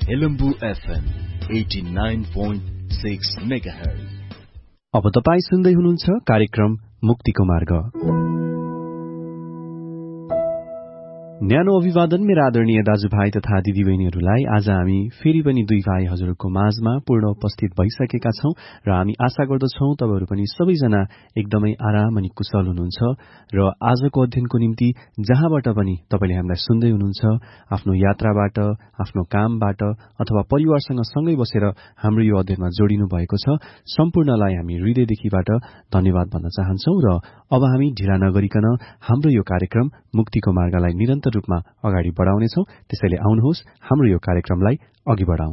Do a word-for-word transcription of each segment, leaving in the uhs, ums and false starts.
Helambu FM eighty nine point six megahertz. अब तपाईँ सुन्दै हुनुहुन्छ कार्यक्रम मुक्तिको मार्ग। न्यानो अभिवादन मेरा आदरणीय दाजुभाइ तथा दिदीबहिनीहरूलाई। आज हामी फेरि पनि दुई भाइ हजुरको माझमा पूर्ण उपस्थित भइसकेका छौं र हामी आशा गर्दछौं तपाईहरू पनि सबैजना एकदमै आराम अनि कुशल हुनुहुन्छ र आजको अध्ययनको निम्ति जहाँबाट पनि तपाईले हामीलाई सुन्दै हुनुहुन्छ, आफ्नो यात्राबाट, आफ्नो कामबाट अथवा परिवारसँग सँगै बसेर हाम्रो यो अध्ययनमा जोडिनु भएको छ, सम्पूर्णलाई हामी हृदयदेखिबाट धन्यवाद भन्न चाहन्छौं। र अब हामी ढिला नगरिकन हाम्रो यो कार्यक्रम मुक्तिको मार्गलाई निरन्तर रूपमा अगाडि बढाउनेछौं। त्यसैले आउनुहोस् हाम्रो यो कार्यक्रमलाई अघि बढाउँ।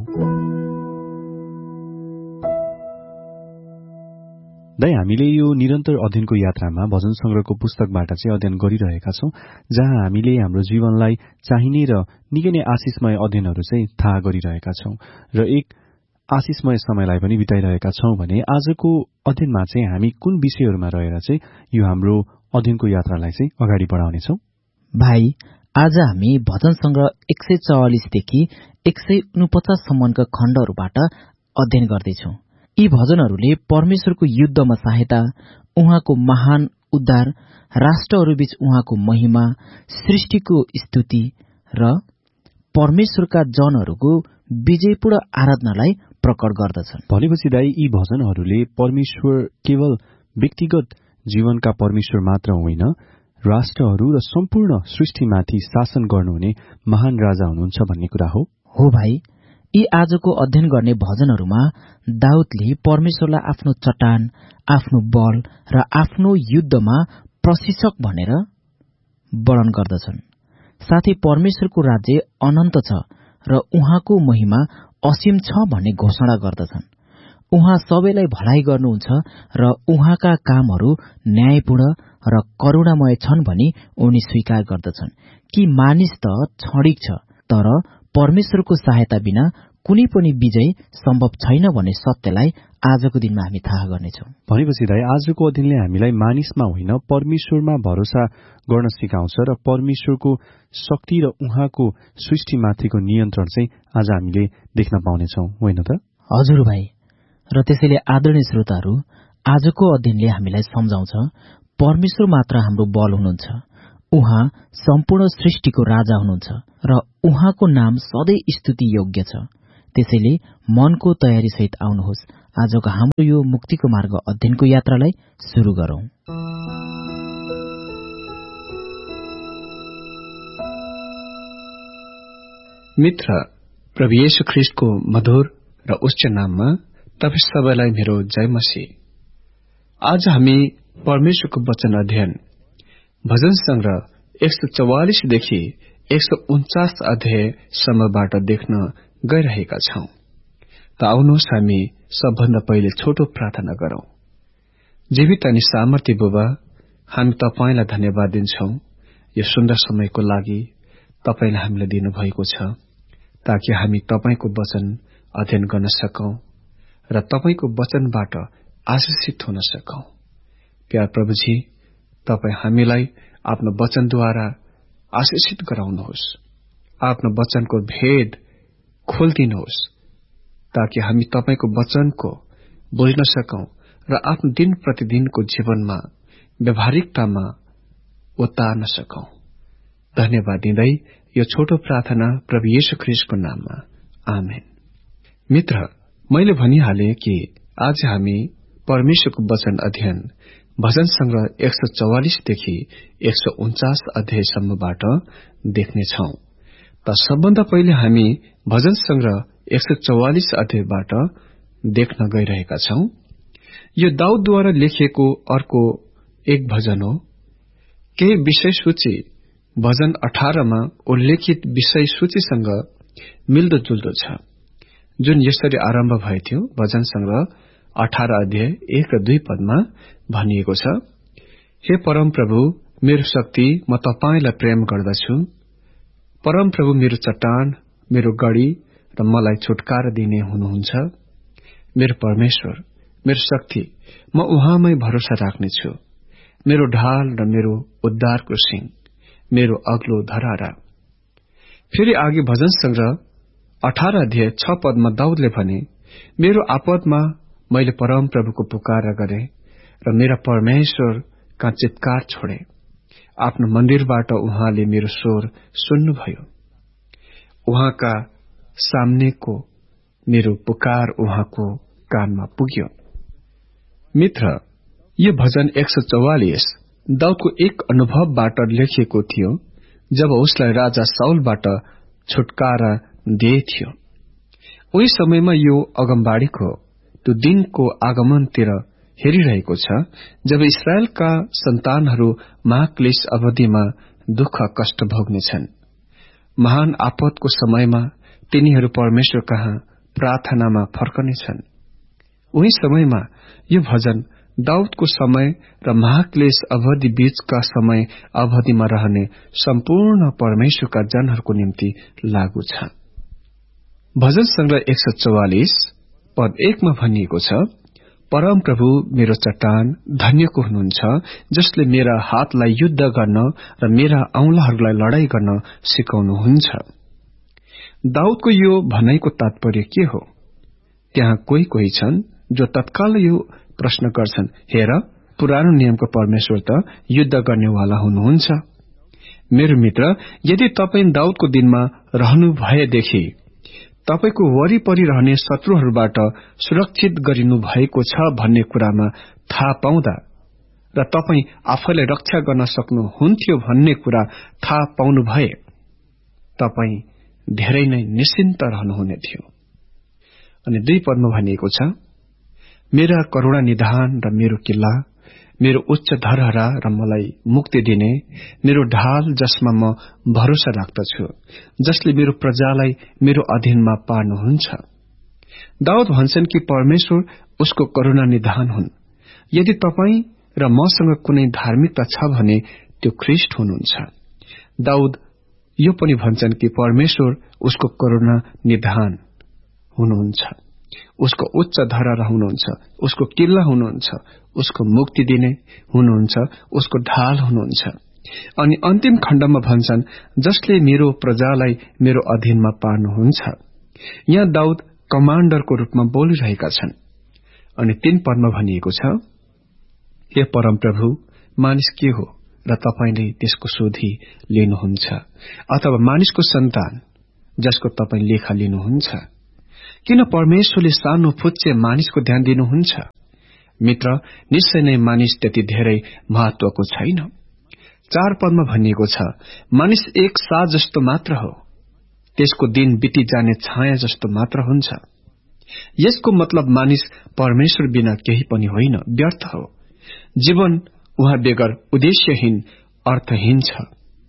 दाइ, हामीले यो निरन्तर अध्ययनको यात्रामा भजन संग्रहको पुस्तकबाट चाहिँ अध्ययन गरिरहेका छौं, जहाँ हामीले हाम्रो जीवनलाई चाहिने र निकै नै आशिषमय अध्ययनहरू चाहिँ थाहा गरिरहेका छौं र एक आशिषमय समयलाई पनि बिताइरहेका छौं। भने आजको अध्ययनमा चाहिँ हामी कुन विषयहरूमा रहेर चाहिँ यो हाम्रो अध्ययनको यात्रालाई चाहिँ अगाडि बढाउनेछौं? भाइ, आज हामी भजन संग्रह एक सय चौवालिसदेखि एक सय उनपचास सम्मका खण्डहरूबाट अध्ययन गर्दैछौं। यी भजनहरूले परमेश्वरको युद्धमा सहायता, उहाँको महान उद्धार, राष्ट्रहरूबीच उहाँको महिमा, सृष्टिको स्तुति र परमेश्वरका जनहरूको विजयपूर्ण आराधनालाई प्रकट गर्दछन्। भनेपछि दाइ, यी भजनहरूले परमेश्वर केवल व्यक्तिगत जीवनका परमेश्वर मात्र होइन, राष्ट्रहरू र सम्पूर्ण सृष्टिमाथि शासन गर्नुहुने महान राजा हुनुहुन्छ भन्ने कुरा हो। हो भाइ, यी आजको अध्ययन गर्ने भजनहरूमा दाउदले परमेश्वरलाई आफ्नो चट्टान, आफ्नो बल र आफ्नो युद्धमा प्रशिक्षक भनेर वर्णन गर्दछन्। साथै परमेश्वरको राज्य अनन्त छ र उहाँको महिमा असीम छ भन्ने घोषणा गर्दछन्। उहाँ सबैलाई भलाइ गर्नुहुन्छ र उहाँका कामहरू न्यायपूर्ण र करुणामय छन् भनी उनी स्वीकार गर्दछन् कि मानिस त क्षणिक छ, तर परमेश्वरको सहायता बिना कुनै पनि विजय सम्भव छैन भन्ने सत्यलाई आजको दिनमा हामी थाहा गर्नेछौँ। भनेपछि दाइ, आजको अध्ययनले हामीलाई मानिसमा होइन परमेश्वरमा भरोसा गर्न सिकाउँछ र परमेश्वरको शक्ति र उहाँको सृष्टिमाथिको नियन्त्रण चाहिँ आज हामीले देख्न पाउनेछौँ, होइन त? हजुर भाइ, र त्यसैले आदरणीय श्रोताहरू, आजको अध्ययनले हामीलाई सम्झाउँछ परमेश्वर मात्र हाम्रो बल हुनुहुन्छ। उहाँ सम्पूर्ण सृष्टिको राजा हुनुहुन्छ र उहाँको नाम सधैँ स्तुति योग्य छ। त्यसैले मनको तयारी सहित आउनुहोस्, आजको हाम्रो यो मुक्तिको मार्ग अध्ययनको यात्रालाई सुरु गरौं। मित्र, प्रभु येशू ख्रीष्टको मधुर र उच्च नाममा तपाईं सबैलाई मेरो जय मसीह। आज हामी परमेश्वरको वचन अध्ययन भजन संग्रह एक सय चौवालिसदेखि एक सय उन्चास अध्यायसम्मबाट देख्न गइरहेका छौं। त आउनुहोस् हामी सबभन्दा पहिले छोटो प्रार्थना गरौं। जीवित अनि सामर्थ्य बुबा, हामी तपाईंलाई धन्यवाद दिन्छौं यो सुन्दर समयको लागि तपाईंले हामीलाई दिनुभएको छ, ताकि हामी तपाईंको वचन अध्ययन गर्न सकौं र तपाईंको वचनबाट आशीषित हुन सकौं। प्यार प्रभुजी, तपाई हामीलाई आफ्नो वचनद्वारा आशीषित गराउनुहोस्, आफ्नो वचनको भेद खोलिदिनुहोस्, ताकि हामी तपाईंको वचनको बुझ्न सकौं र आफ्नो दिन प्रतिदिनको जीवनमा व्यावहारिकतामा उतार्न सकौं। धन्यवाद दिँदै यो छोटो प्रार्थना प्रभु येशू ख्रीष्टको नाममा, आमेन। मित्र, मैले भनिहाले कि आज हामी परमेश्वरको वचन अध्ययन भजन संग्रह एक सय चौवालिसदेखि एक सय उन्चास अध्यायसम्मबाट देख्नेछौं। त सबभन्दा पहिले हामी भजन संग्रह एक सय चौवालिस अध्यायबाट देख्न गइरहेका छौं। यो दाउदद्वारा लेखिएको अर्को एक भजन हो। केही विषय सूची भजन अठारमा उल्लेखित विषय सूचीसँग मिल्दोजुल्दो छ, जुन यसरी आरम्भ भएथ्यो। भजन संग्रह अठार अध्याय एक र दुई पदमा भनिएको छ, हे परम प्रभु मेरो शक्ति, म तपाईंलाई प्रेम गर्दछु। परम प्रभु मेरो चट्टान, मेरो गढ़ी र मलाई छुटकारा दिने हुनुहुन्छ। मेरो परमेश्वर, मेरो शक्ति, म उहाँमै भरोसा राख्नेछु। मेरो ढाल र मेरो उद्धारको सिंह, मेरो अग्लो धरारा। फेरि आगे भजन संग्रह अठारह अध्याय छ पदमा दाउदले भने, मेरो आपदमा मैले परम प्रभुको पुकार गरे र मेरा परमेश्वर कहाँ चित्कार छोडे। आफ्नो मन्दिरबाट उहाँले मेरो स्वर सुन्नुभयो। उहाँका सामनेको मेरो पुकार उहाँको कानमा पुग्यो। मित्र, यो भजन एक सय चौवालिस दाउदको एक अनुभवबाट लेखिएको थियो जब उसलाई राजा साउलबाट छुटकारा दिए। उही समयमा यो अगमबाडीको त्यो दिनको आगमनतिर हेरिरहेको छ जब इस्राएलका सन्तानहरू महाक्लेश अवधिमा दुःख कष्ट भोग्नेछन्। महान आपदको समयमा तिनीहरू परमेश्वर कहाँ प्रार्थनामा फर्कनेछन्। उही समयमा यो भजन दाउदको समय र महाक्लेश अवधि बीचका समय अवधिमा रहने सम्पूर्ण परमेश्वरका जनहरूको निम्ति लागू छ। भजन संग्रह एक सय चौवालिस पद एकमा भनिएको छ, परम प्रभु मेरो चट्टान धन्यको हुनुहुन्छ जसले मेरा हातलाई युद्ध गर्न र मेरा औंलाहरूलाई लडाई गर्न सिकाउनुहुन्छ। दाउदको यो भनाइको तात्पर्य के हो? त्यहाँ कोही कोही छन् जो तत्काल यो प्रश्न गर्छन्, हेर, पुरानो नियमको परमेश्वर त युद्ध गर्नेवाला हुनुहुन्छ। मेरो मित्र, यदि तपाईं दाउदको दिनमा रहनु भएदेखि तपाईको वरिपरि रहने शत्रुहरूबाट सुरक्षित गरिनु भएको छ भन्ने कुरामा थाहा पाउँदा र तपाईं आफैलाई रक्षा गर्न सक्नुहुन्थ्यो भन्ने कुरा थाहा पाउनु भए तपाईं धेरै नै निश्चिन्त रहनुहुने थियो। अनि दुई पदमा भनिएको छ, मेरा करुणा निधान र मेरो किल्ला, मेरो उच्च धरहरा र मलाई मुक्ति दिने मेरो ढाल जसमा म भरोसा राख्दछु, जसले मेरो प्रजालाई मेरो अधीनमा पार्नुहुन्छ। दाउद भन्छन् कि परमेश्वर उसको करुणा निधान हुन्। यदि तपाईं र मसँग कुनै धार्मिकता छ भने त्यो ख्रीष्ट हुनुहुन्छ। दाउद यो पनि भन्छन् कि परमेश्वर उसको करुणा निधान हुनुहुन्छ, उसको उच्च धरहरा हुनुहुन्छ, उसको किल्ला हुनुहुन्छ, उसको मुक्ति दिने हुनुहुन्छ, उसको ढाल हुनुहुन्छ। अनि अन्तिम खण्डमा भन्छन्, जसले मेरो प्रजालाई मेरो अधीनमा पार्नुहुन्छ। यहाँ दाउद कमाण्डरको रूपमा बोलिरहेका छन्। अनि तीन पदमा भनिएको छ, हे परमप्रभु, मानिस के हो र तपाईले त्यसको सोधी लिनुहुन्छ, अथवा मानिसको सन्तान जसको तपाई लेखा लिनुहुन्छ। किन परमेश्वरले सानो फुच्चे मानिसको ध्यान दिनुहुन्छ? मित्र, निश्चय नै मानिस त्यति धेरै महत्वको छैन। चार पदमा भनिएको छ, मानिस एक साँझ जस्तो मात्र हो, त्यसको दिन बिति जाने छाया जस्तो मात्र हुन्छ। यसको मतलब मानिस परमेश्वर बिना केही पनि होइन, व्यर्थ हो। जीवन उहाँ बेगर उद्देश्यहीन, अर्थहीन छ।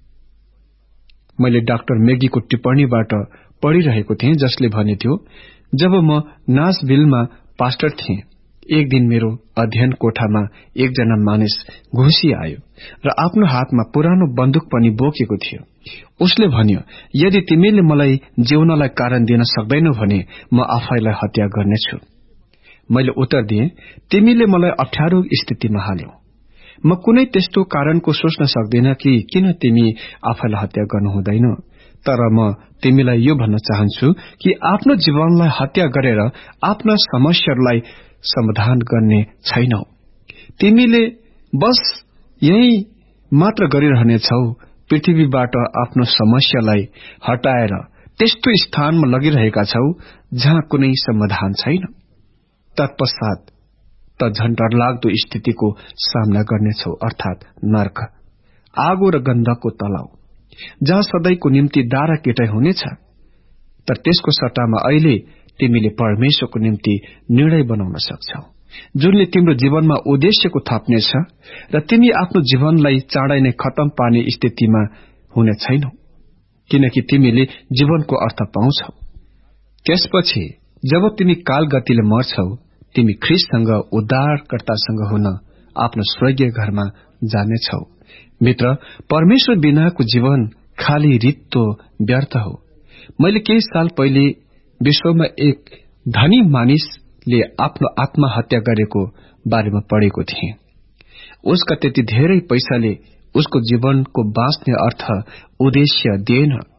मैले डाक्टर मेगीको टिप्पणीबाट पढ़िरहेको थिएँ जसले भने थियो, जब म नासभिलमा पास्टर थिएँ, एक दिन मेरो अध्ययन कोठामा एकजना मानिस घुसी आयो र आफ्नो हातमा पुरानो बन्दुक पनि बोकेको थियो। उसले भन्यो, यदि तिमीले मलाई जिउनलाई कारण दिन सक्दैनौ भने म आफैलाई हत्या गर्नेछु। मैले उत्तर दिएँ, तिमीले मलाई अप्ठ्यारो स्थितिमा हाल्यौ। म कुनै त्यस्तो कारणको सोच्न सक्दिन कि किन तिमी आफैलाई हत्या गर्नु हुँदैन, तर म तिमीलाई यो भन्न चाहन्छु कि आफ्नो जीवनलाई हत्या गरेर आफ्ना समस्याहरूलाई समाधान गर्ने छैनौ। तिमीले बस यही मात्र गरिरहनेछौ, पृथ्वीबाट आफ्नो समस्यालाई हटाएर त्यस्तो स्थानमा लगिरहेका छौ जहाँ कुनै समाधान छैन। तत्पश्चात त झन् डरलाग्दो स्थितिको सामना गर्नेछौ, अर्थात नर्क, आगो र गन्धको तलाउ, जहाँ सधैँको निम्ति दारा केटाई हुनेछ। तर त्यसको सट्टामा अहिले तिमीले परमेश्वरको निम्ति निर्णय बनाउन सक्छौ, जुनले तिम्रो जीवनमा उद्देश्यको थप्नेछ र तिमी आफ्नो जीवनलाई चाँडै नै खतम पार्ने स्थितिमा हुने छैनौ, किनकि तिमीले जीवनको अर्थ पाउँछौ। त्यसपछि जब तिमी कालगतिले मर्छौ, तिमी ख्रीष्टसँग उद्धारकर्तासँग हुन आफ्नो स्वर्गीय घरमा जानेछौ। मित्र, परमेश्वर बिनाको जीवन खाली रित्तो व्यर्थ हो। मैले केही साल पहिले विश्वमा एक धनी मानिसले आफ्नो आत्महत्या गरेको बारेमा पढेको थिएँ। उसका त्यति धेरै पैसाले उसको जीवनको बाँच्ने अर्थ उद्देश्य दिएन,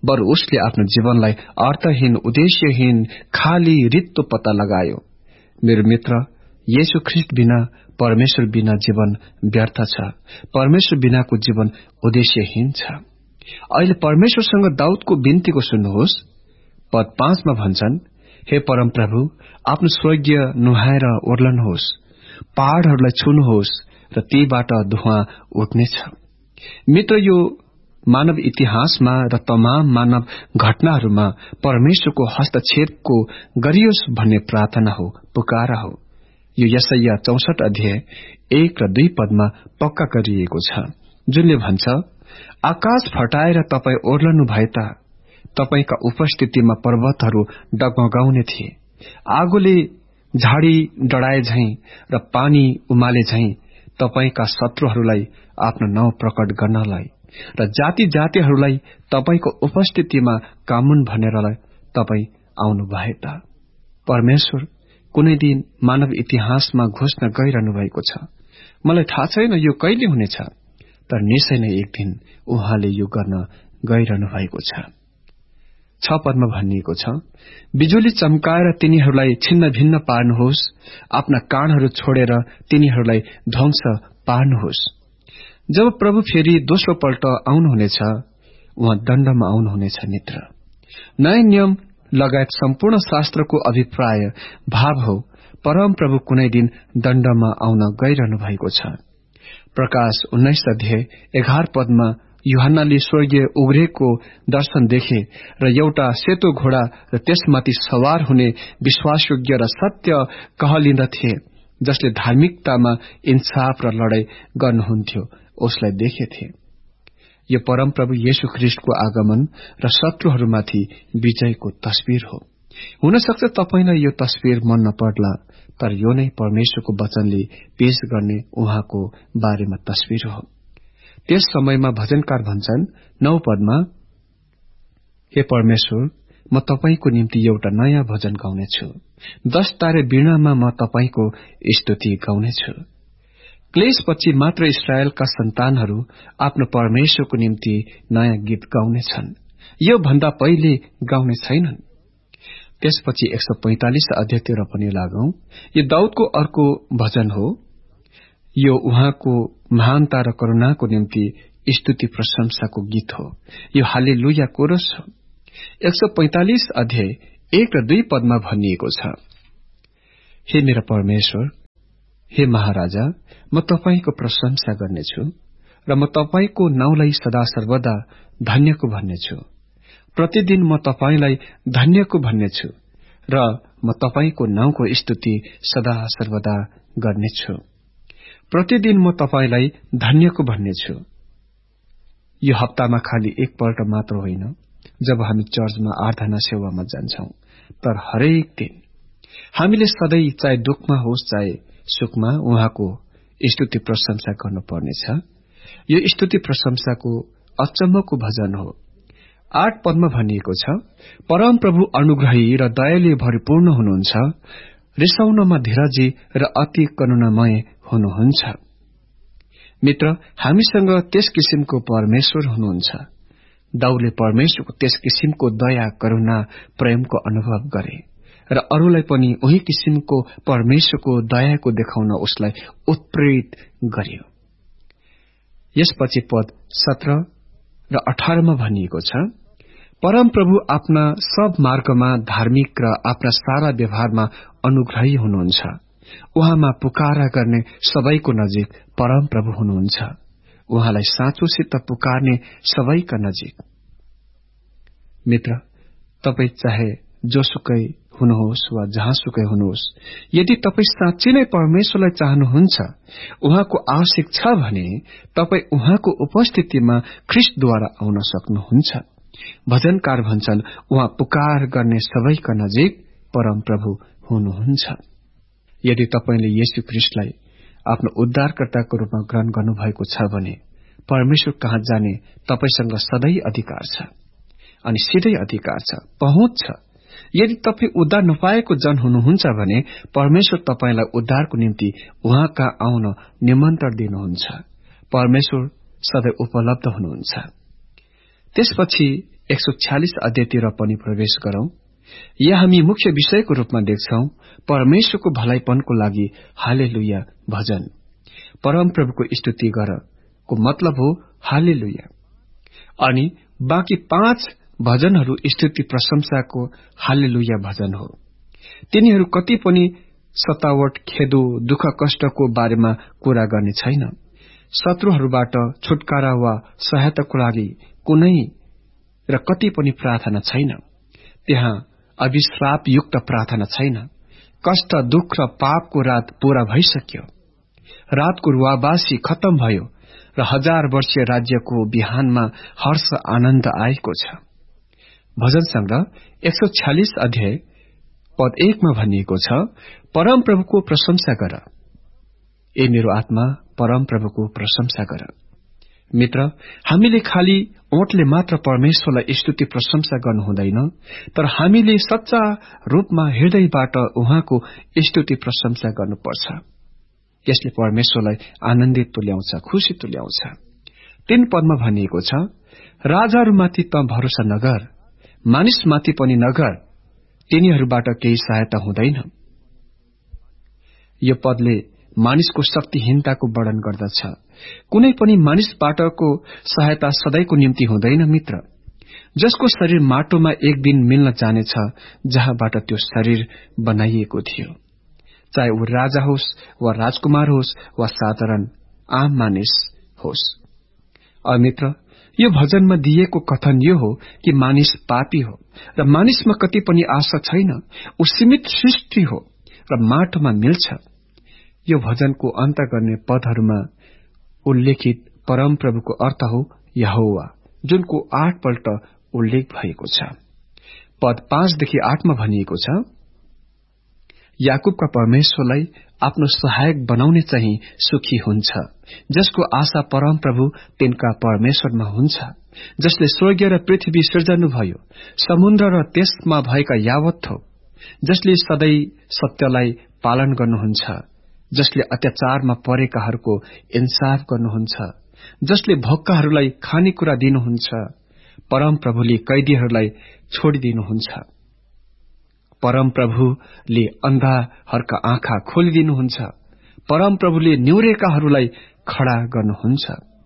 बरु उसले आफ्नो जीवनलाई अर्थहीन, उद्देश्यहीन, खाली रित्तो पत्ता लगायो। मेरो मित्र, येशू ख्रीष्ट बिना, परमेश्वर बिना जीवन व्यर्थ छ। परमेश्वर बिनाको जीवन उद्देश्यहीन छ। अहिले परमेश्वरसँग दाउदको बिन्तीको सुन्नुहोस्। पद पाँचमा भन्छन्, हे परमप्रभु, आफ्नो स्वर्गीय नुहाएर ओर्लनुहोस्, पहाड़हरूलाई छुनुहोस् र तीबाट धुवाँ उठ्नेछ। मित्र, यो मानव इतिहासमा र तमाम मानव घटनाहरूमा परमेश्वरको हस्तक्षेपको गरियोस् भन्ने प्रार्थना हो, पुकारा हो। यो यशाया चौसठ अध्याय एक र दुई पदमा पक्का गरिएको छ, जुनले भन्छ, आकाश फटाएर तपाईँ ओर्लनु भए त तपाईंका उपस्थितिमा पर्वतहरू डगमगाउने थिए। आगोले झाडी डढाए झैं र पानी उमाले झैं तपाईंका शत्रुहरूलाई आफ्नो नाउँ प्रकट गर्नलाई र जाति जातिहरूलाई तपाईंको उपस्थितिमा कामून भनेर तपाईं आउनु भए त। परमेश्वर कुनै दिन मानव इतिहासमा घोषणा गरिरहनु भएको छ। मलाई थाहा छैन यो कहिले हुनेछ, तर निश्चय नै एक दिन उहाँले यो गर्न गइरहनु भएको छ। छ पदमा भनिएको छ, बिजुली चम्काएर तिनीहरूलाई छिन्न भिन्न पार्नुहोस्, आफ्ना कानहरू छोडेर तिनीहरूलाई ध्वंस पार्नुहोस्। जब प्रभु फेरि दोस्रो पल्ट आउनुहुनेछ, उहाँ दण्डमा आउनुहुनेछ। मित्र, नयाँ नियम लगायत सम्पूर्ण शास्त्रको अभिप्राय भाव हो, परम प्रभु कुनै दिन दण्डमा आउन गइरहनु भएको छ। प्रकाश उन्नाइस अध्याय एघार पदमा यूहन्नाले स्वर्गीय उग्रेको दर्शन देखे र एउटा सेतो घोडा र त्यसमाथि सवार हुने विश्वासयोग्य र सत्य कहलिँदथे, जसले धार्मिकतामा इन्साफ र लडाई गर्नुहुन्थ्यो, उसलाई देखेथे। यो परमप्रभु येशू ख्रीष्टको आगमन र शत्रुहरूमाथि विजयको तस्बिर हो। हुन सक्छ तपाईलाई यो तस्बिर मन नपर्ला, तर यो नै परमेश्वरको वचनले पेश गर्ने उहाँको बारेमा तस्बिर हो। त्यस समयमा भजनकार भन्छन् नौ पदमा, हे परमेश्वर, म तपाईको निम्ति एउटा नयाँ भजन गाउनेछु, दश तारे वीणामा म तपाईको स्तुति गाउनेछु। क्लेशपछि मात्र इस्राएलका सन्तानहरू आफ्नो परमेश्वरको निम्ति नयाँ गीत गाउनेछन्, यो भन्दा पहिले गाउने छैनन्। त्यसपछि एक सय पैंतालिस अध्यायतिर पनि लागौं। यो दाउदको अर्को भजन हो। यो उहाँको महानता र करुणाको निम्ति स्तुति प्रशंसाको गीत हो। यो हालेलुया कोरस हो। एक सय पैंतालिस अध्याय एक र दुई पदमा भनिएको छ, हे मेरा परमेश्वर, हे महाराजा, म तपाईको प्रशंसा गर्नेछु र म तपाईको नाउँलाई सदा सर्वदा धन्यको भन्नेछु। प्रतिदिन म तपाईलाई धन्यको भन्नेछु र म तपाईको नाउँको स्तुति सदा सर्वदा गर्नेछु। प्रतिदिन म तपाईलाई धन्यको भन्नेछु। यो हप्तामा खाली एकपल्ट मात्र होइन, जब हामी चर्चमा आराधना सेवामा जान्छौं, तर हरेक दिन हामीले सधैं, चाहे दुःखमा होस् चाहे सुखमा, उहाँको स्तुति प्रशंसा गर्नुपर्नेछ। यो स्तुति प्रशंसाको अचम्मको भजन हो। आठ पदमा भनिएको छ, परम प्रभु अनुग्रही र दयाले भरिपूर्ण हुनुहुन्छ, रिसाउनमा धीरजी र अति करुणामय हुनुहुन्छ। मित्र, हामीसँग त्यस किसिमको परमेश्वर हुनुहुन्छ। दाउदले परमेश्वरको त्यस किसिमको दया, करुणा, प्रेमको अनुभव गरे र अरूलाई पनि उही किसिमको परमेश्वरको दयाको देखाउन उसलाई उत्प्रेरित गर्यो। यसपछि पद सत्र र अठारमा भनिएको छ, परम प्रभु आफ्ना सब मार्गमा धार्मिक र आफ्ना सारा व्यवहारमा अनुग्रही हुनुहुन्छ। उहाँमा पुकारा गर्ने सबैको नजिक परम प्रभु हुनुहुन्छ। उहाँलाई साँचोसित पुकार्ने सबैका नजिक। मित्र, तपाई चाहे जोसुकै हुनुहोस् वा जहाँसुकै हुनुहोस्, यदि तपाई साँच्चै नै परमेश्वरलाई चाहनुहुन्छ, उहाँको आवश्यक छ भने तपाई उहाँको उपस्थितिमा ख्रीष्टद्वारा आउन सक्नुहुन्छ। भजनकार भन्छन्, उहाँ पुकार गर्ने सबैका नजिक परम प्रभु हुनुहुन्छ। यदि तपाईले येशू ख्रीष्टलाई आफ्नो उद्धारकर्ताको रूपमा ग्रहण गर्नुभएको छ भने परमेश्वर कहाँ जाने तपाईसँग सधैं अधिकार छ, अनि सिधै अधिकार छ, पहुँच छ। यदि तपाई उद्धार नपाएको जन हुनुहुन्छ भने परमेश्वर तपाईलाई उद्धारको निम्ति उहाँ कहाँ आउन निमन्त्रण दिनुहुन्छ। परमेश्वर सधैं उपलब्ध हुनुहुन्छ। त्यसपछि एक सौ छ्यालिस अध्यायतिर पनि प्रवेश गरौं। यहाँ हामी मुख्य विषयको रूपमा देख्छौं परमेश्वरको भलाइपनको लागि हालेलुया भजन। परमप्रभुको स्तुति गर को मतलब हो हालेलुया। अनि बाँकी पाँच भजनहरू स्तुति प्रशंसाको हालेलुया भजन हो। तिनीहरू कति पनि सतावट, खेदो, दुःख कष्टको बारेमा कुरा गर्ने छैन। शत्रुहरूबाट छुटकारा वा सहायताको लागि कुनै र कति पनि प्रार्थना छैन। त्यहाँ अभिश्रापयुक्त प्रार्थना छैन। कष्ट, दुःख र पापको रात पूरा भइसक्यो। रातको रुवाबासी खत्तम भयो र हजार वर्षीय राज्यको बिहानमा हर्ष आनन्द आएको छ। भजन संग्रह एक सौ छ्यालिस अध्याय पद एकमा भनिएको छ, परमप्रभुको प्रशंसा गर। ए मेरो आत्मा, परमप्रभुको प्रशंसा गर। मित्र, हामीले खाली ओठले मात्र परमेश्वरलाई स्तुति प्रशंसा गर्नु हुँदैन, तर हामीले सच्चा रूपमा हृदयबाट उहाँको स्तुति प्रशंसा गर्नुपर्छ। यसले परमेश्वरलाई आनन्दित तुल्याउँछ, खुशी तुल्याउँछ। तीन पदमा भनिएको छ, राजाहरूमाथि त भरोसा नगर, मानिसमाथि पनि नगर, तिनीहरूबाट केही सहायता हुँदैन। यो पदले मानिसको शक्तिहीनताको वर्णन गर्दछ। कुनै पनि मानिसबाटको सहायता सधैँको निम्ति हुँदैन मित्र। जसको शरीर माटोमा एक दिन मिल्न जानेछ, जहाँबाट त्यो शरीर बनाइएको थियो, चाहे ऊ राजा होस् वा राजकुमार होस् वा साधारण आम मानिस होस्। और मित्र, यो भजनमा दिएको कथन यो हो कि मानिस पापी हो र मानिसमा कति पनि आशा छैन। ऊ सीमित सृष्टि हो र माटोमा मिल्छ। यो भजनको अन्त गर्ने पदहरूमा उल्लेखित परमप्रभुको अर्थ हो यहोवा, जुनको आठ पल्ट उल्लेख भएको छ। पद पाँचदेखि आठमा भनिएको छ, याकूबका परमेश्वरलाई आफ्नो सहायक बनाउने चाहिँ सुखी हुन्छ, जसको आशा परमप्रभु तिनका परमेश्वरमा हुन्छ, जसले स्वर्ग र पृथ्वी सिर्जनुभयो, समुद्र र त्यसमा भएका यावत थोक, जसले सधैँ सत्यलाई पालन गर्नुहुन्छ, जसले अत्याचारमा परेकाहरूको इन्साफ गर्नुहुन्छ, जसले भोक्काहरूलाई खानेकुरा दिनुहुन्छ, परमप्रभुले कैदीहरूलाई छोडिदिनुहुन्छ, परमप्रभुले अन्धाहरूका आँखा खोलिदिनुहुन्छ, परमप्रभुले निहुरेकाहरूलाई खडा गर्नुहुन्छ।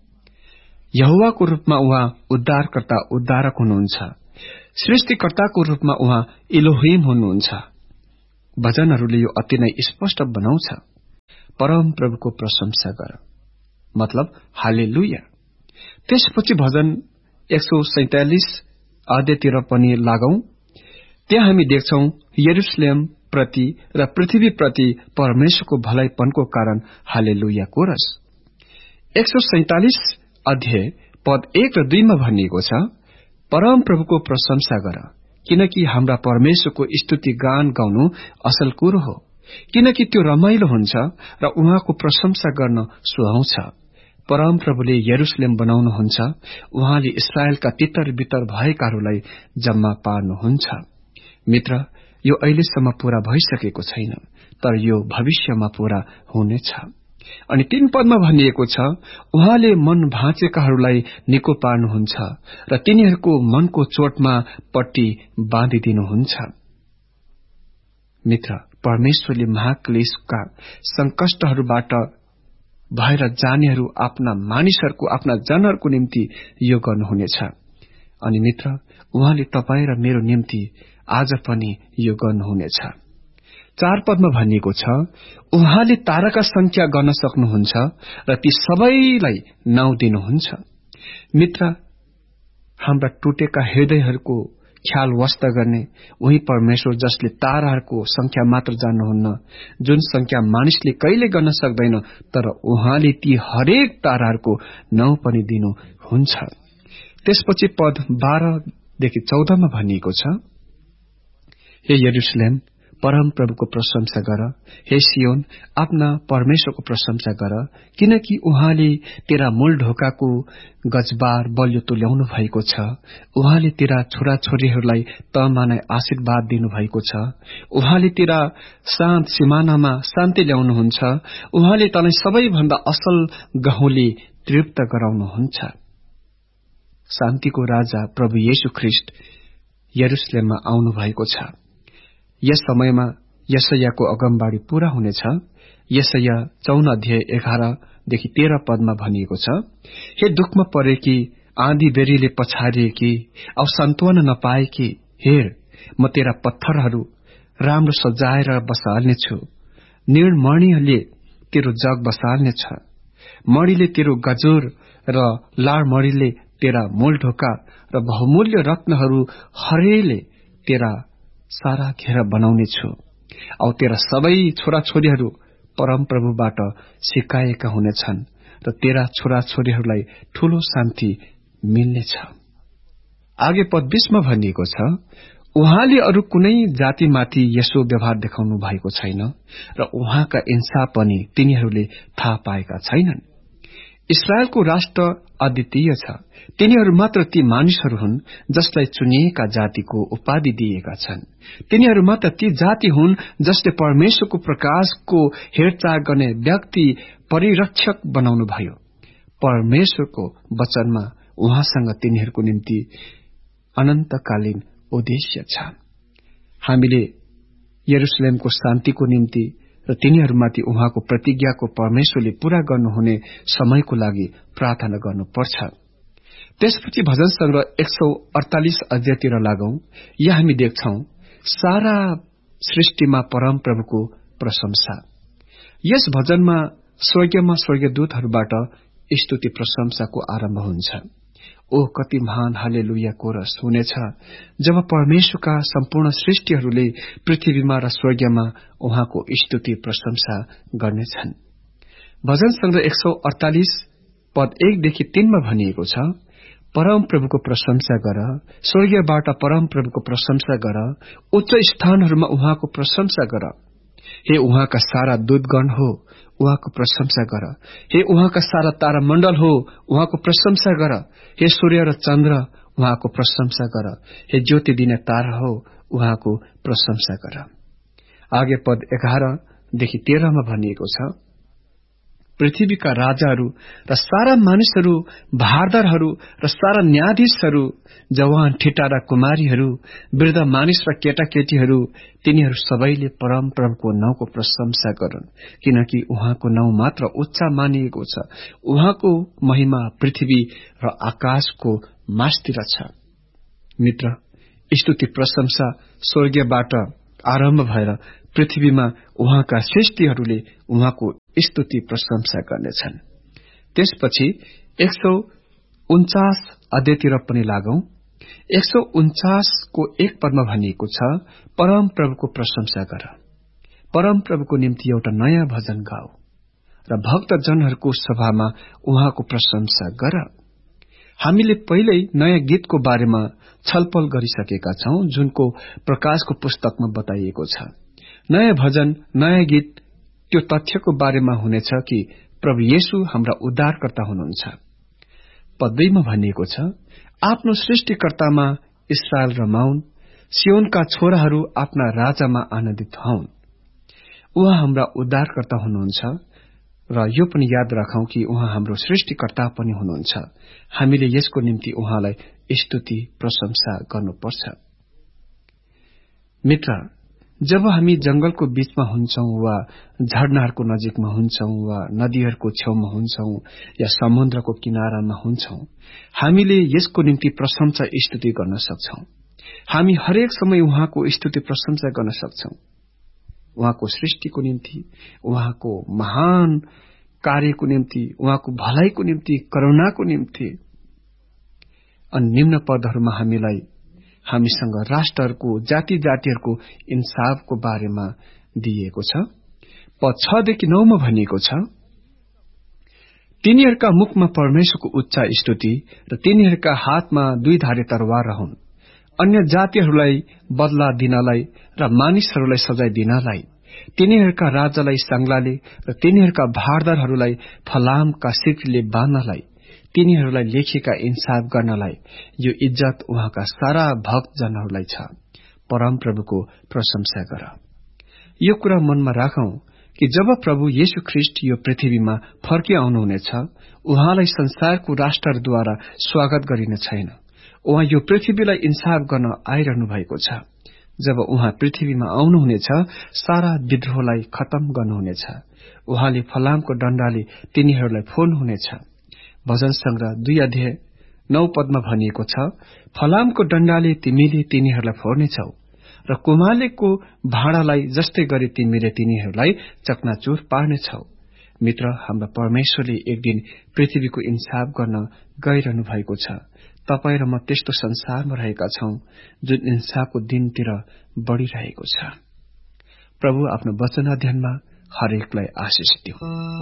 यहोवाको रूपमा उहाँ उद्धारकर्ता, उद्धारक हुनुहुन्छ। सृष्टिकर्ताको रूपमा उहाँ इलोहिम हुनुहुन्छ। भजनहरूले यो अति नै स्पष्ट बनाउँछ, परमप्रभुको प्रशंसा गर, मतलब हालेलुया। त्यसपछि भजन एक सौ सैंतालिस अध्यायतिर पनि लागौं। त्यहाँ हामी देख्छौं यरुशलेम प्रति र पृथ्वी प्रति परमेश्वरको भलाइपनको कारण हालेलुया कोरस। एक सौ सैंतालिस अध्याय पद एक र दुईमा भनिएको छ, परमप्रभुको प्रशंसा गर, किनकि हाम्रा परमेश्वरको स्तुति गान गाउनु असल कुरो हो, किनकि त्यो रमाइलो हुन्छ र उहाँको प्रशंसा गर्न सुहाउँछ। परमप्रभुले यरुशलेम बनाउनुहुन्छ, उहाँले इस्राएलका तितर बितर भएकाहरूलाई जम्मा पार्नुहुन्छ। मित्र, यो अहिलेसम्म पूरा भइसकेको छैन, तर यो भविष्यमा पूरा हुनेछ। अनि तीन पदमा भनिएको छ, उहाँले मन भाँचेकाहरूलाई निको पार्नुहुन्छ र तिनीहरूको मनको चोटमा पट्टी बाँधिदिनुहुन्छ। मित्र, परमेश्वरले महाक्लेशका संकष्टहरूबाट भएर जानेहरू आफ्ना मानिसहरूको, आफ्ना जनहरूको निम्ति यो गर्नुहुनेछ। अनि मित्र, उहाँले तपाईँ र मेरो निम्ति आज पनि यो गर्नुहुनेछ। चार पदमा भनिएको छ, उहाँले ताराका संख्या गर्न सक्नुहुन्छ र ती सबैलाई नाउँ दिनुहुन्छ। मित्र, हाम्रा टुटेका हृदयहरूको ख्याल वास्ता गर्ने उही परमेश्वर जसले ताराहरूको संख्या मात्र जान्नुहुन्न, जुन संख्या मानिसले कहिले गर्न सक्दैन, तर उहाँले ती हरेक ताराहरूको नाउँ पनि दिनुहुन्छ। त्यसपछि पद बाह्रदेखि चौधमा भनिएको छ, हे यरुशलेम, परमप्रभुको प्रशंसा गर, हे सियोन, आफ्ना परमेश्वरको प्रशंसा गर, किनकि उहाँले तेरा मूल ढोकाको गजबार बलियो तुल्याउनु भएको छ। उहाँले तेरा छोराछोरीहरूलाई तमानै आशीर्वाद दिनुभएको छ। उहाँले तेरा शान्त सिमानामा शान्ति ल्याउनुहुन्छ। उहाँले तँलाई सबैभन्दा असल गहुँले तृप्त गराउनुहुन्छ। शान्तिको राजा प्रभु येशू ख्रीष्ट यरुशलेममा आउनु भएको छ। यस समयमा यशायाको अगमबाणी पूरा हुनेछ। यशाया चौन अध्याय एघारदेखि तेह्र पदमा भनिएको छ, हे दुःखमा परेकी, आँधी बेरीले पछारिएकी औ सान्त्वना नपाएकी, हेर म तेरा पत्थरहरू राम्रो सजाएर बसाल्नेछु, निर्मणीले तेरो जग बसाल्नेछ, मणिले तेरो गजुर र लाडमणिले तेरा मूल ढोका र बहुमूल्य रत्नहरू हरेले तेरा सारा घेरा बनाउनेछु औ तेरा सबै छोराछोरीहरू परमप्रभुबाट सिकाएका हुनेछन् र तेरा छोराछोरीहरूलाई ठूलो शान्ति मिल्नेछ। आगे पद बीसमा भनिएको छ, उहाँले अरू कुनै जातिमाथि यसो व्यवहार देखाउनु भएको छैन र उहाँका इन्साफ पनि तिनीहरूले थाहा पाएका छैनन्। इस्राएलको राष्ट्र अद्वितीय छ। तिनीहरू मात्र ती मानिसहरू हुन् जसलाई चुनिएका जातिको उपाधि दिएका छन्। तिनीहरू मात्र ती जाति हुन् जसले परमेश्वरको प्रकाशको हेरचाह गर्ने व्यक्ति परिरक्षक बनाउनु भयो। परमेश्वरको वचनमा उहाँसँग तिनीहरूको निम्ति अनन्तकालीन उद्देश्य छ। हामीले यरुशलेमको शान्तिको निम्ति र तिनीहरूमाथि उहाँको प्रतिज्ञाको परमेश्वरले पूरा गर्नुहुने समयको लागि प्रार्थना गर्नुपर्छ। त्यसपछि भजन संग्रह एक सौ अड़तालीस अध्यायतिर लागौं। यहाँ हामी देख्छौं सारा सृष्टिमा परम प्रभुको प्रशंसा। यस भजनमा स्वर्गमा स्वर्गदूतहरूबाट स्तुति प्रशंसाको आरम्भ हुन्छ। ओ कति महान हालेलुया कोरस हुनेछ जब परमेश्वरका सम्पूर्ण सृष्टिहरूले पृथ्वीमा र स्वर्गमा उहाँको स्तुति प्रशंसा गर्नेछन्। भजन संग्रह एक सौ अड़तालीस पद एकदेखि तीनमा भनिएको छ, परम प्रभुको प्रशंसा गर, स्वर्गबाट परम प्रभुको प्रशंसा गर, उच्च स्थानहरूमा उहाँको प्रशंसा गर। हे उहाँका सारा दूतगण हो, उहाँको प्रशंसा गर। हे उहाँका सारा तारामण्डल हो, उहाँको प्रशंसा गर। हे सूर्य र चन्द्र, उहाँको प्रशंसा गर। हे ज्योति दिने तारा हो, उहाँको प्रशंसा गर। आगे पद एघारदेखि तेह्रमा भनिएको छ, पृथ्वीका राजाहरू र सारा मानिसहरू, भारदारहरू र सारा न्यायाधीशहरू, जवान ठिटा र कुमारीहरू, वृद्ध मानिस र केटाकेटीहरू, तिनीहरू सबैले परम प्रभुको नाउँको प्रशंसा गरून्, किनकि उहाँको नाउँ मात्र उच्च मानिएको छ। उहाँको महिमा पृथ्वी र आकाशको मास्तिर छ। मित्र, स्तुति प्रशंसा स्वर्गबाट आरम्भ भएर पृथ्वीमा उहाँका सृष्टिहरूले उहाँको स्तुति प्रशंसा गर्नेछन्। त्यसपछि एक सौ उन्चास अध्यायतिर पनि लागौं। एक सौ उन्चासको एक पदमा भनिएको छ, परम प्रभुको प्रशंसा गर, परम प्रभुको निम्ति एउटा नयाँ भजन गाऊ र भक्तजनहरूको सभामा उहाँको प्रशंसा गर। हामीले पहिल्यै नयाँ गीतको बारेमा छलफल गरिसकेका छौं, जुनको प्रकाशको पुस्तकमा बताइएको छ। नयाँ भजन, नयाँ गीत त्यो तथ्यको बारेमा हुनेछ कि प्रभु येशू हाम्रा उद्धारकर्ता हुनुहुन्छ। पद दुईमा भनिएको छ, आफ्नो सृष्टिकर्तामा इस्राएल रमाउन्, सियोनका छोराहरू आफ्ना राजामा आनन्दित हौन्। उहाँ हाम्रा उद्धारकर्ता हुनुहुन्छ र यो पनि याद राखौं कि उहाँ हाम्रो सृष्टिकर्ता पनि हुनुहुन्छ। हामीले यसको निम्ति उहाँलाई स्तुति प्रशंसा गर्नुपर्छ। मित्र, जब हामी जंगलको बीचमा हुन्छौं वा झरनाहरूको नजिकमा हुन्छौं वा नदीहरूको छेउमा हुन्छौं या समुद्रको किनारामा हुन्छौं, हामीले यसको निम्ति प्रशंसा स्तुति गर्न सक्छौं। हामी हरेक समय उहाँको स्तुति प्रशंसा गर्न सक्छौं, उहाँको सृष्टिको निम्ति, उहाँको महान कार्यको निम्ति, उहाँको भलाइको निम्ति, करुणाको निम्ति। अनि निम्न पदहरूमा हामीलाई हामीसँग राष्ट्रहरूको, जाति जातिहरूको इन्साफको बारेमा दिइएको छ। पद छदेखि नौमा भनिएको छ, तिनीहरूका मुखमा परमेश्वरको उच्च स्तुति र तिनीहरूका हातमा दुई धारे तरवार रहन्, अन्य जातिहरूलाई बदला दिनलाई र मानिसहरूलाई सजाय दिनलाई, तिनीहरूका राजालाई सांग्लाले र तिनीहरूका भारदारहरूलाई फलामका सिक्रीले बाँध्नलाई, तिनीहरूलाई लेखिएका इन्साफ गर्नलाई। यो इज्जत उहाँका सारा भक्तजनहरूलाई छ। परम प्रभुको प्रशंसा गर। यो कुरा मनमा राखौं कि जब प्रभु येशू ख्रिस्ट यो पृथ्वीमा फर्की आउनुहुनेछ, उहाँलाई संसारको राष्ट्रद्वारा स्वागत गरिने छैन। उहाँ यो पृथ्वीलाई इन्साफ गर्न आइरहनु भएको छ। जब उहाँ पृथ्वीमा आउनुहुनेछ, सारा विद्रोहलाई खत्म गर्नुहुनेछ। उहाँले फलामको डण्डाले तिनीहरूलाई फोल्नुहुनेछ। भजन संग्रह दुई अध्याय नौ पदमा भनिएको छ, फलामको डण्डाले तिमीले तिनीहरूलाई फोर्नेछौ र कुमालेको भाँडालाई जस्तै गरी तिमीले तिनीहरूलाई चकनाचुर पार्नेछौ। मित्र, हाम्रा परमेश्वरले एक दिन पृथ्वीको इन्साफ गर्न गइरहनु भएको छ। तपाई र म त्यस्तो संसारमा रहेका छौं जुन इन्साफको दिनतिर बढ़िरहेको छ। प्रभु आफ्नो वचन अध्ययनमा हरेकलाई आशिष दिऊ।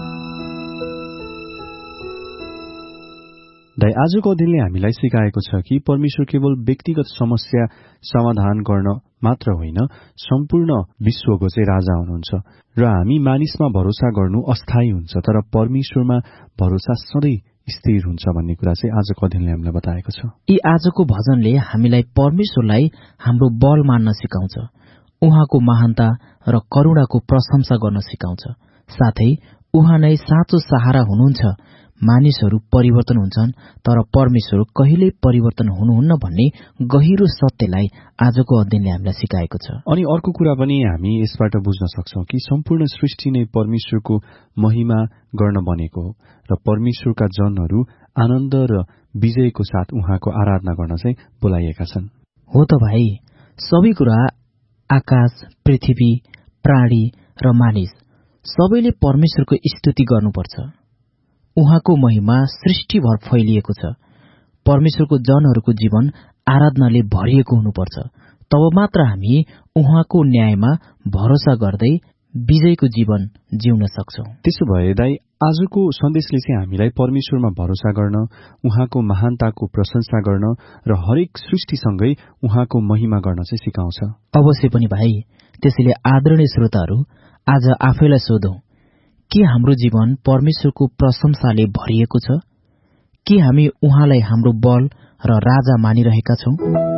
दाइ, आजको अध्ययनले हामीलाई सिकाएको छ कि परमेश्वर केवल व्यक्तिगत समस्या समाधान गर्न मात्र होइन, सम्पूर्ण विश्वको चाहिँ राजा हुनुहुन्छ र हामी मानिसमा भरोसा गर्नु अस्थायी हुन्छ, तर परमेश्वरमा भरोसा सधैँ स्थिर हुन्छ भन्ने कुरा चाहिँ आजको अध्ययनले हामीलाई बताएको छ। यी आजको भजनले हामीलाई परमेश्वरलाई हाम्रो बल मान्न सिकाउँछ, उहाँको महानता र करुणाको प्रशंसा गर्न सिकाउँछ। साथै उहाँ नै साँचो सहारा हुनुहुन्छ। मानिसहरू परिवर्तन हुन्छन्, तर परमेश्वर कहिल्यै परिवर्तन हुनुहुन्न भन्ने गहिरो सत्यलाई आजको अध्ययनले हामीलाई सिकाएको छ। अनि अर्को कुरा पनि हामी यसबाट बुझ्न सक्छौं कि सम्पूर्ण सृष्टि नै परमेश्वरको महिमा गर्न बनेको हो र परमेश्वरका जनहरू आनन्द र विजयको साथ उहाँको आराधना गर्न चाहिँ बोलाइएका छन्। हो त भाइ, सबै कुरा, आकाश, पृथ्वी, प्राणी र मानिस सबैले परमेश्वरको स्तुति गर्नुपर्छ। उहाँको महिमा सृष्टिभर फैलिएको छ। परमेश्वरको जनहरूको जीवन आराधनाले भरिएको हुनुपर्छ। तब मात्र हामी उहाँको न्यायमा भरोसा गर्दै विजयको जीवन जिउन सक्छौं। त्यसो भए दाइ, आजको सन्देशले चाहिँ हामीलाई परमेश्वरमा भरोसा गर्न, उहाँको महानताको प्रशंसा गर्न र हरेक सृष्टिसँगै उहाँको महिमा गर्न चाहिँ सिकाउँछ। अवश्य पनि भाइ। त्यसैले आदरणीय श्रोताहरू, आज आफैलाई सोधौं, के हाम्रो जीवन परमेश्वरको प्रशंसाले भरिएको छ? के हामी उहाँलाई हाम्रो बल र राजा मानिरहेका छौं?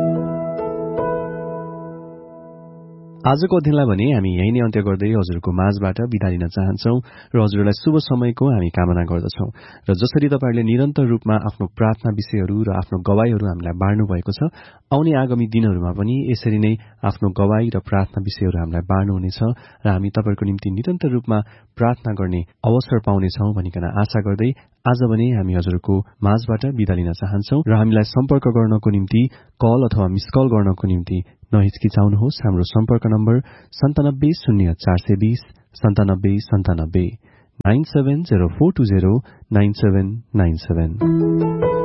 आजको अध्ययनलाई भने हामी यही नै अन्त्य गर्दै हजुरको माझबाट बिदा लिन चाहन्छौं र हजुरलाई शुभ समयको हामी कामना गर्दछौं। र जसरी तपाईहरूले निरन्तर रूपमा आफ्नो प्रार्थना विषयहरू र आफ्नो गवाईहरू हामीलाई बाँड्नु भएको छ, आउने आगामी दिनहरूमा पनि यसरी नै आफ्नो गवाई र प्रार्थना विषयहरू हामीलाई बाँड्नुहुनेछ र हामी तपाईहरूको निम्ति निरन्तर रूपमा प्रार्थना गर्ने अवसर पाउनेछौं भनिकन आशा गर्दै आज भने हामी हजुरको माझबाट बिदा लिन चाहन्छौं र हामीलाई सम्पर्क गर्नको निम्ति कल अथवा मिस कल गर्नको निम्ति नहिचकिचाउनुहोस्। हाम्रो सम्पर्क नम्बर सन्तानब्बे शून्य चार सय बीस सन्तानब्बे सन्तानब्बे nine seven zero four two zero nine seven nine seven.